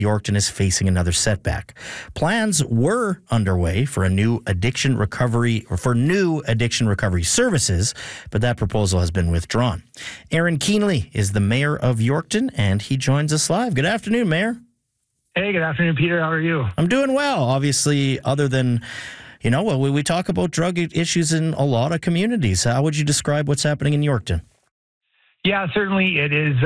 Yorkton is facing another setback. Plans were underway for new addiction recovery services, but that proposal has been withdrawn. Aaron Keenley is the mayor of Yorkton, and he joins us live. Good afternoon, Mayor. Hey, good afternoon, Peter. How are you? I'm doing well. Obviously, other than, we talk about drug issues in a lot of communities. How would you describe what's happening in Yorkton? Yeah, certainly it is